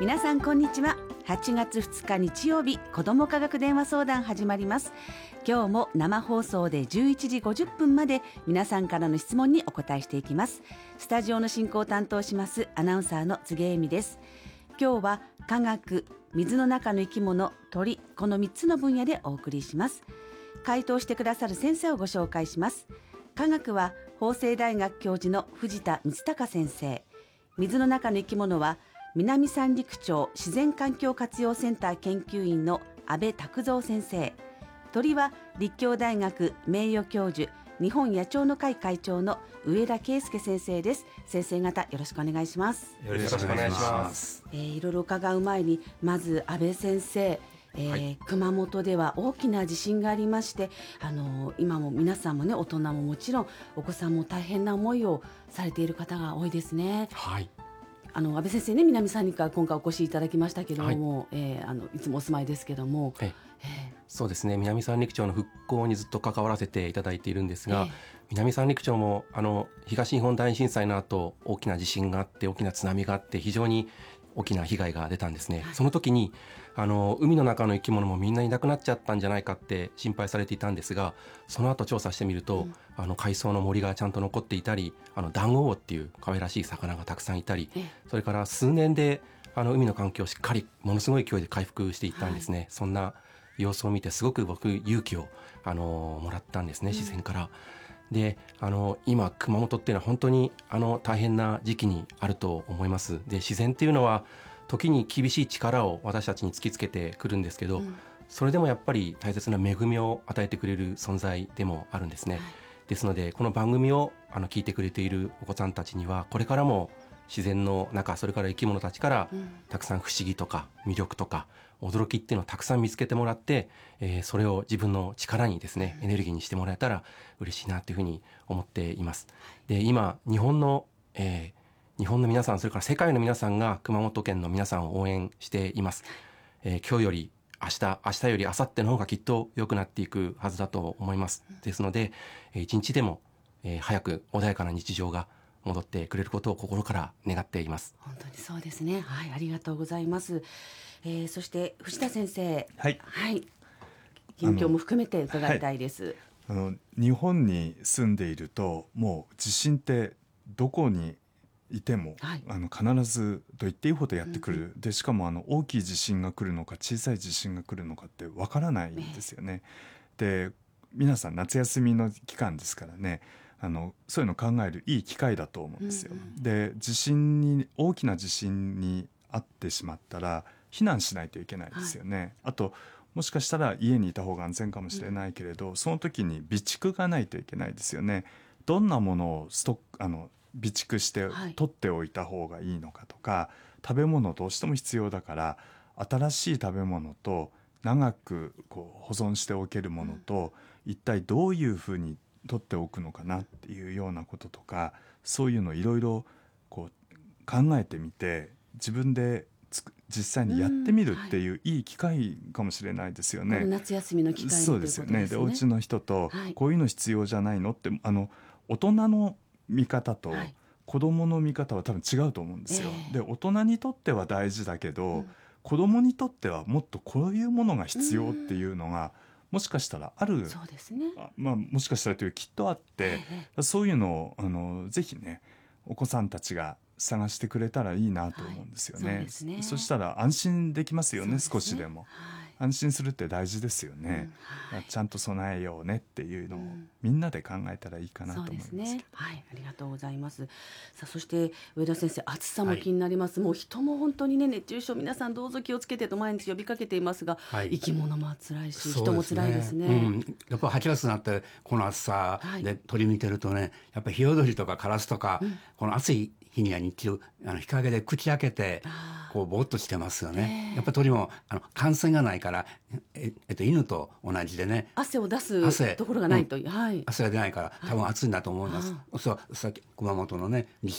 皆さんこんにちは。8月2日日曜日、子ども科学電話相談始まります。今日も生放送で11時50分まで皆さんからの質問にお答えしていきます。スタジオの進行を担当しますアナウンサーの柘恵美です。今日は科学、水の中の生き物、鳥、この3つの分野でお送りします。回答してくださる先生をご紹介します。科学は法政大学教授の藤田光孝先生、水の中の生き物は南三陸町自然環境活用センター研究員の阿部拓三先生、鳥は立教大学名誉教授、日本野鳥の会会長の上田圭介先生です。先生方よろしくお願いします。 よろしくお願いします。 いろいろ伺う前にまず阿部先生、熊本では大きな地震がありまして、今も皆さんもね、大人ももちろんお子さんも大変な思いをされている方が多いですね。 はい、 阿部先生ね、南三陸から今回お越しいただきましたけども、いつもお住まいですけども、 そうですね、南三陸町の復興にずっと関わらせていただいているんですが、南三陸町も東日本大震災の後大きな地震があって大きな津波があって非常に大きな被害が出たんですね。その時に海の中の生き物もみんないなくなっちゃったんじゃないかって心配されていたんですが、その後調査してみると、海藻の森がちゃんと残っていたり、ダンゴウオっていう可愛らしい魚がたくさんいたり、それから数年で海の環境をしっかりものすごい勢いで回復していったんですね。そんな様子を見てすごく僕勇気をもらったんですね、自然から。で今熊本っていうのは本当に大変な時期にあると思います。で自然っていうのは時に厳しい力を私たちに突きつけてくるんですけど、それでもやっぱり大切な恵みを与えてくれる存在でもあるんですね。ですのでこの番組を聞いてくれているお子さんたちにはこれからも自然の中、それから生き物たちからたくさん不思議とか魅力とか驚きっていうのをたくさん見つけてもらって、それを自分の力にですね、エネルギーにしてもらえたら嬉しいなというふうに思っています。で今日本の皆さん、それから世界の皆さんが熊本県の皆さんを応援しています。今日より明日より明後日の方がきっと良くなっていくはずだと思います。ですので一日でも早く穏やかな日常が戻ってくれることを心から願っています。 本当にそうですね。はい、ありがとうございます。そして藤田先生、近況も含めて伺いたいです。 日本に住んでいるともう地震ってどこにいても、必ずと言っていいほどやってくる、でしかも大きい地震が来るのか小さい地震が来るのかってわからないんですよね。で皆さん夏休みの期間ですからね、そういうのを考えるいい機会だと思うんですよ。で大きな地震に遭ってしまったら避難しないといけないですよね。あともしかしたら家にいた方が安全かもしれないけれど、その時に備蓄がないといけないですよね。どんなものを備蓄して取っておいた方がいいのかとか、食べ物どうしても必要だから新しい食べ物と長く保存しておけるものと、一体どういうふうに取っておくのかなっていうようなこととか、そういうのをいろいろ考えてみて自分で実際にやってみるっていういい機会かもしれないですよね。 夏休みの機会にそうですよね。でお家の人とこういうの必要じゃないのって、大人の見方と子どもの見方は多分違うと思うんですよ。で大人にとっては大事だけど、子どもにとってはもっとこういうものが必要っていうのがもしかしたらある。 そうですね。 もしかしたらというきっとあって、そういうのをぜひねお子さんたちが探してくれたらいいなと思うんですよね。そしたら安心できますよね。少しでも安心するって大事ですよね。ちゃんと備えようねっていうのをみんなで考えたらいいかなと思いますけど。 ありがとうございます。さあそして上田先生、暑さも気になります。もう人も本当にね、熱中症皆さんどうぞ気をつけてと毎日呼びかけていますが、生き物も辛いし人も辛いですね。 やっぱ8月になってこの暑さで鳥見てるとね、やっぱりヒヨドリとかカラスとか、この暑い日には日中日陰で口開けてぼーっとしてますよね。やっぱり鳥も感染がないから、犬と同じでね、 汗を出すところがないと、 汗が出ないから多分暑いんだと思います。さっき熊本のね地